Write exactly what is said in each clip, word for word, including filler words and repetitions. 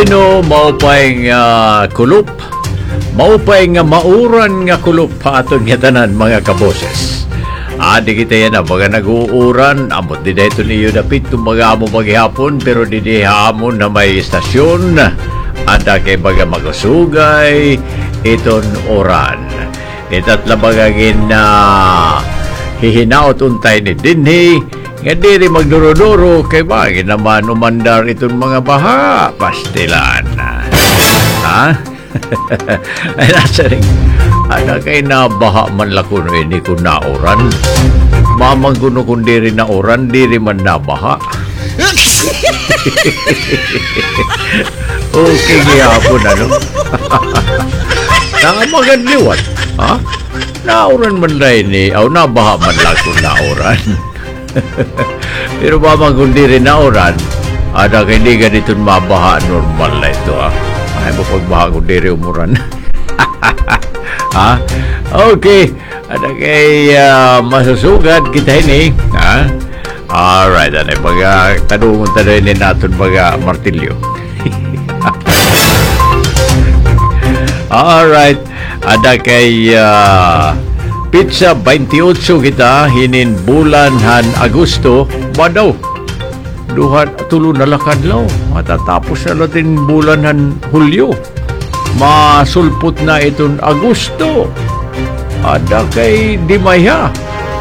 Sino maupay nga kulup? Maupay nga mauran nga kulup pa aton nga tanan mga kaboses. Adi kita yan na baga nag-uuran, amot di dahito niyo dapit kung baga mo maghihapon, pero di di hamon na may istasyon. Ada kay baga magusugay, iton oran. Itat labagagin na hihinaot untay ni Dinhi, nga diri magduro-duro kay bagay naman umandar itong mga baha, pastilan. Ha? Ay nasa rin, ada kay nabaha man lakuno ini kung nauran. Mamang kuno kung diri nauran, diri man nabaha. Okay, gihapon ano? Nangamagandliwan, ha? Nauran man rin ni, aw nabaha man lang kung nauran. Pero mamang kung diri nauran, ada kay di ganito mabaha, normal na ito, ha? Ay mo pagbaha kung diri umuran. Ha? Okay. Ada kay uh, masusugad kita ini, ha? Alright, ano baga tanungon tayo ni natin baga martilyo. Alright, ada kay uh, Pizza twenty-eight kita hinin bulan han Agosto, badaw. Duhan tulo na lakadlaw. Matatapos na natin bulan han Hulyo. Masulpot na itong Agosto. Ada kay Dimaya.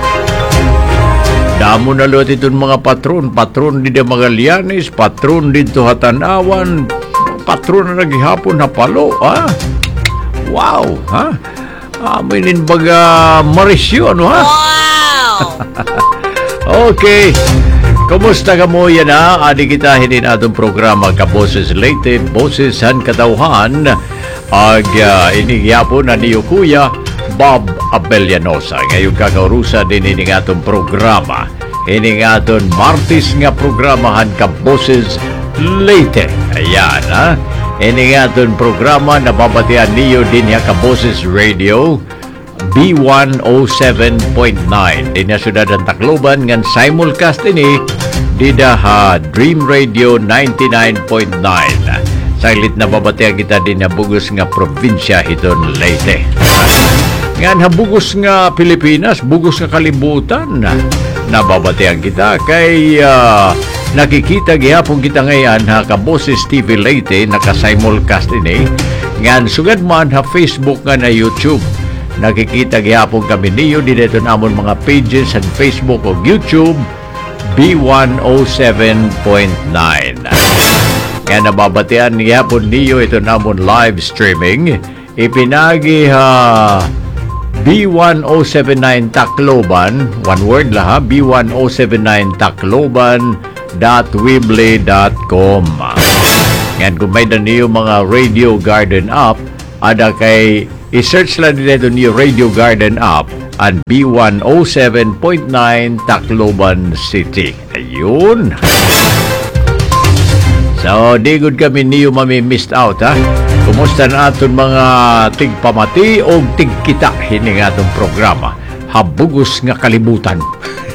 Damo na lot itong mga patron. Patron di Magallanes, patron dito Hatanawan, patron na naghihapon na Palo. Ha? Wow! Ha? Aminin baga Mauricio, ano ha? Wow! Okay. Kumusta ka mo yan ha? Adi kita hinin atong programa ka Boses Leyte, Boses Han Katauhan. Ag uh, inigyapon na niyo kuya Bob Abellanosa. Ngayon kakaurusa din ini atong programa. Ini atong Martis nga programahan ka Boses Leyte. Ayan ha? Ini atong programa na babatian niyo din ya ka Boses Radio B one oh seven point nine. Din na syudad ang Tacloban ngan simulcast ini dida ha Dream Radio ninety-nine point nine. Saglit na babatian kita din na bugos nga probinsya iton Leyte. Ngan habugos nga Pilipinas, bugos nga kalibutan. Nababatian kita kay uh, nakikita gihapon kita ngayon ha ka Boses T V Leyte naka-simulcast ini. Ngan sugad man ha Facebook nga na YouTube. Nakikita gihapon kami niyo dito namon mga pages sa Facebook o YouTube B one oh seven point nine. Kaya nababatian gihapon niyo ito namon live streaming. Ipinagi ha B one oh seven nine Tacloban, one word lah ha, B one oh seven nine Tacloban dot weebly dot com. Ngayon kung may na niyo mga Radio Garden app, ada kay i-search lang dito niyo Radio Garden app and B one oh seven point nine Tacloban City. Ayun. So, di good kami niyo mami-missed out ha. Kumusta na aton mga tigpamati o tigkita hini nga atong programa. Habugos nga kalibutan.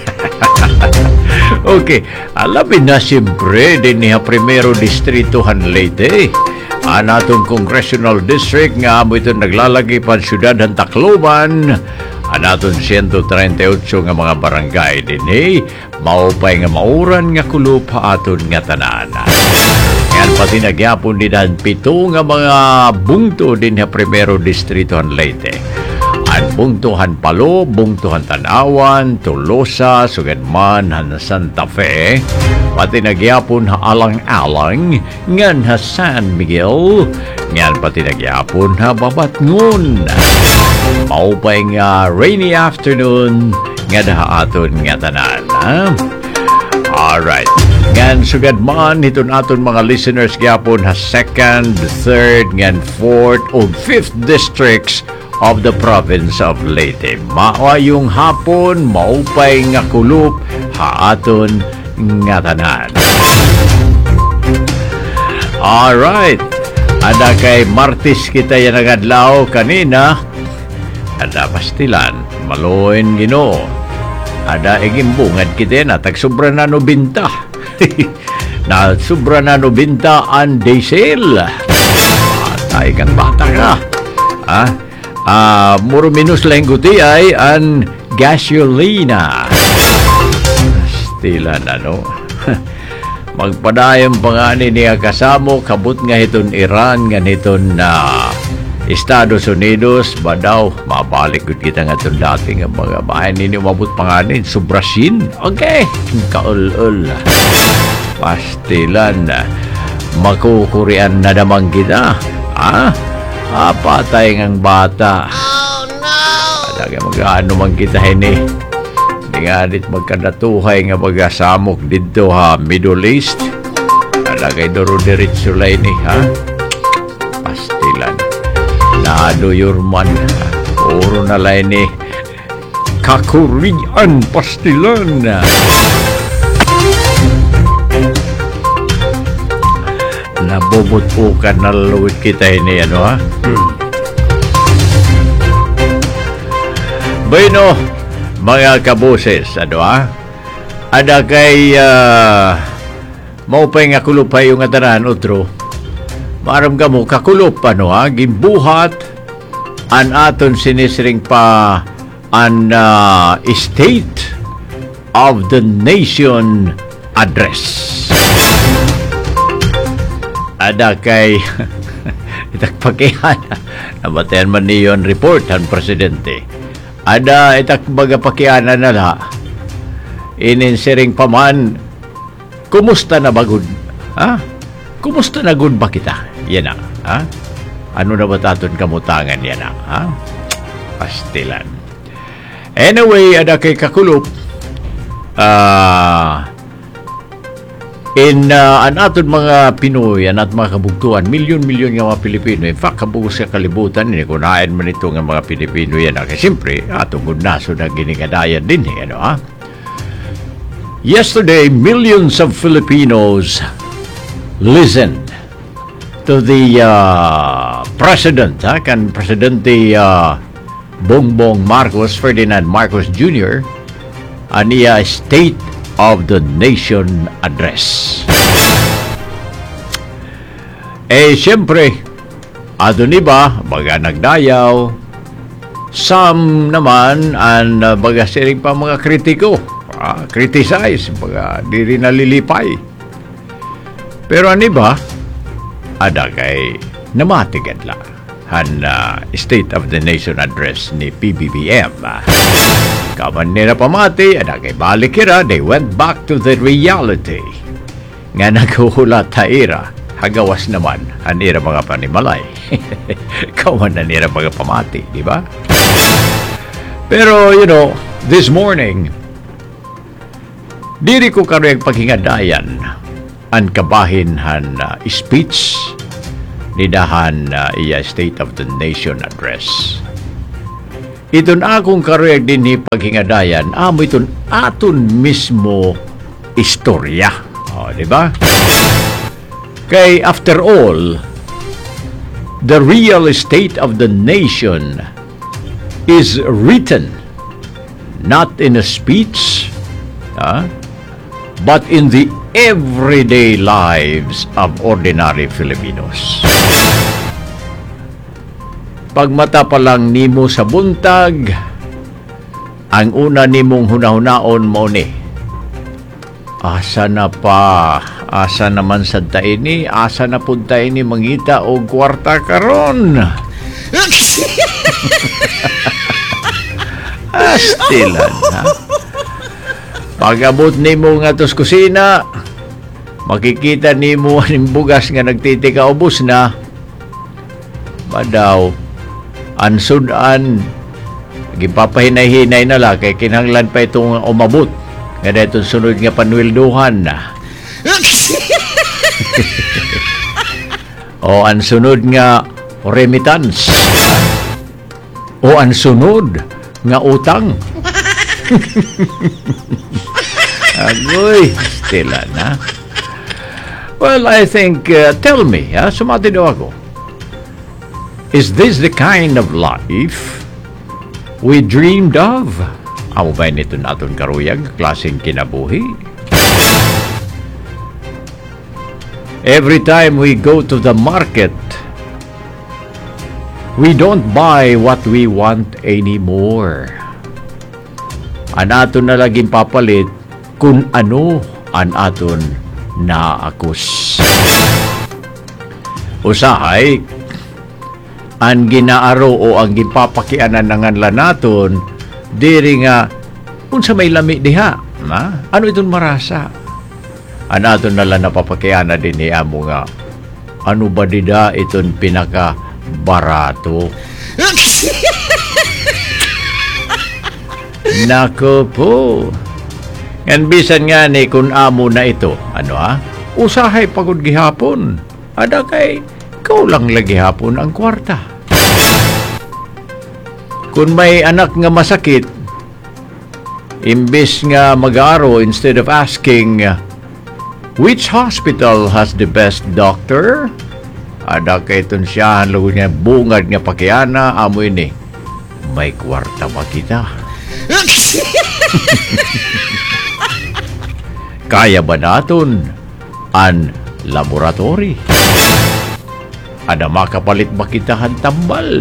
Okay, alamin na siyempre din niya Primero Distrito han Leyte. Ang atong Congressional District nga amo ito naglalagay pa syudad han Tacloban. Ang atong one thirty-eight nga mga barangay din eh. Maupay nga mauran nga kulup ha aton nga tanan. Yan pati nagyapon din ang pito nga mga bungto din sa Primero Distrito han Leyte. Ang bungtuhan Palo, bungtuhan Tanawan, Tolosa, Suganman, han Santa Fe, pati nagyapon ha Alang-Alang, ngan ha San Miguel, ngan pati nagyapon ha Babatngon. Maupay nga rainy afternoon, nga daha aton nga tanan. Ha? Alright. Ngan sugad man iton aton mga listeners gyapon ha second, third, ngan fourth o fifth districts of the province of Leyte. Maayong hapon, maupay nga kulup ha aton nga tanan. Alright. Ada kay Martis kita yan nagadlaw kanina. Ada pastilan, maluin Ginoo. Ada igimbungad kita na tagsobra na no binta. na sobra na nobenta ang diesel. Patay kang bata ka. Ah, ah, muro minus lang guti ay ang gasolina. Stilan ano. Magpadayang pa nga ni niya kasamo kabut nga hiton Iran nga hiton na Estados Unidos ba daw mabalik gud kita nga itong dati nga mga bahay ninyo mabut pa nga ni Subrasin. Okay, kaul-ul. Pastilan makukurian na naman kita. Ah, ah patay ngang bata. Oh no! Talaga mag-ano man kita ini. Hindi nga dit magkadatuhay nga magasamok dito ha Middle East. Talaga idoro-diretso lang ini ha. Pastilan. Nado yurman. Puro na lang ni kakurian pastilan. Nabubutukan na luwit kita ini ano ha. Hmm. Bueno, mga kaboses, ano ha? Ada kay uh, maupay nga kulupay yung atanan otro. Maram ka mo kakulup ano ha? Gimbuhat an aton sinisring pa an uh, State of the Nation Address. Ada kay itakpakihan nabatayan man niyon report ang presidente. Ada itak baga pakianan na la ininsiring paman kumusta na bagod ha? Kumusta na gud ba kita? Yan na ha? Ano na ba taton kamutangan yan na ha? Pastilan. Anyway, ada kay kakulop ah uh, in uh, an aton mga Pinoy, an aton mga kabugtuan, milyon-milyon nga mga Pilipino. In fact, kabugos sa kalibutan, ini kunain man ito nga mga Pilipino yan. Kasi siyempre, atong gudnaso na ginikadayan din. Eh, ano, ha? Yesterday, millions of Filipinos listened to the uh, President, ha? Kan Presidente uh, Bongbong Marcos, Ferdinand Marcos Junior, aniya State of the Nation Address. Eh, siyempre, adun iba, baga nagdayaw, some naman, ang uh, baga siring pa mga kritiko, uh, criticize, baga di rin nalilipay. Pero ano iba, ada kay namatigad lang ang uh, State of the Nation Address ni P B B M. Kaman nila pamati, ada kay balik ira, they went back to the reality. Nga naghuhulat ta ira, hagawas naman ang ira mga panimalay. Kaman na nila mga pamati, di ba? Pero, you know, this morning, diri ko kareng paghingadayan ang kabahin han uh, speech ni dahan uh, iya State of the Nation Address. Iton akong kareg din ni paghingadayan, amo iton aton mismo istorya. O, di ba? Kay after all, the real state of the nation is written not in a speech, uh, but in the everyday lives of ordinary Filipinos. Pagmata pa lang nimo sa buntag, ang una nimong hunahunaon mo ni, asa na pa, asa naman sa taini, asa na punta ini mangita o kwarta karon. Astilan, ha? Pag-abot nimo nga tos kusina, makikita nimo ang bugas nga nagtitika ubos na, madaw, ansudan, gipapahinay-hinay na la, kay kinahanglan pa itong umabot. Nga na itong sunod nga panwilduhan na. O ang sunod nga remittance. O ang sunod nga utang. Agoy, stila na. Well, I think, uh, tell me, ha, sumati daw ako. Is this the kind of life we dreamed of? Amo ba nito naton karuyag, klaseng kinabuhi? every time we go to the market, we don't buy what we want anymore. An aton na laging papalit kung ano an aton naakos. Usahay, ang ginaaro o ang gipapakianan ng anla naton, diri nga, unsa may lami diha, na? Ano itong marasa? An aton na lang napapakianan din niya mo nga, ano ba dida itong pinaka barato? Nako po. Yan bisan nga ni kung amo na ito, ano ha? Usahay pagod gihapon. Ada kay, ikaw lang lagi hapon ang kwarta. Kung may anak nga masakit, imbis nga mag-aro, instead of asking, which hospital has the best doctor? Ada kay itong siya, lago niya, bungad nga pakiana, amo ini. May kwarta ba kita? Kaya ba naton ang laboratory? Ada makapalit ba kita ang tambal?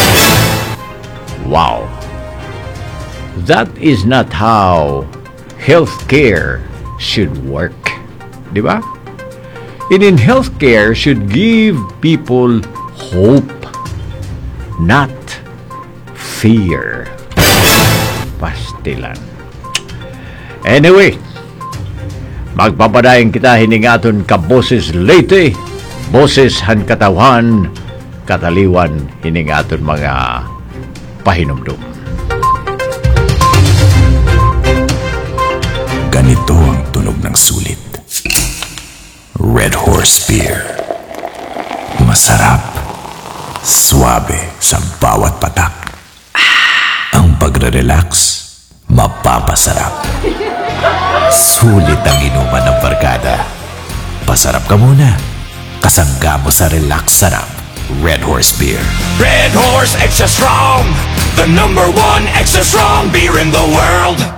Wow! That is not how healthcare should work. Di ba? And in healthcare should give people hope, not fear. Pastilan. Anyway, magpapadayon kita hiningaton ka Boses Leyte, Boses han Katawhan, kataliwan hiningaton mga pahinumdum. Ganito ang tunog ng sulit. Red Horse Beer. Masarap, swabe sa bawat patak. Ang pagre-relax, mapapasarap. Sulit ang inuman ng barkada. Pasarap ka muna. Kasangga mo sa relax sarap. Red Horse Beer. Red Horse Extra Strong, the number one extra strong beer in the world.